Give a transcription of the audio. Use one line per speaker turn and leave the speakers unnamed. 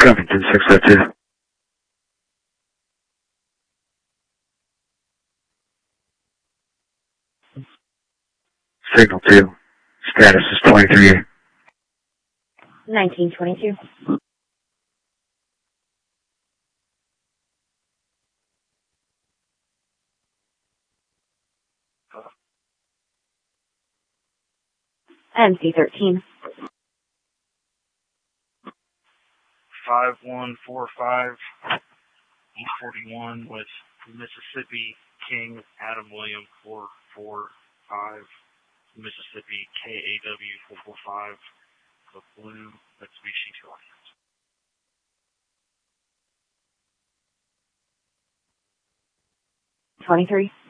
Covington 602. Signal 2. Status is 23.
1922. MC13.
5145 E41 with Mississippi King Adam William 445 Mississippi KAW 445 the blue Mitsubishi
23.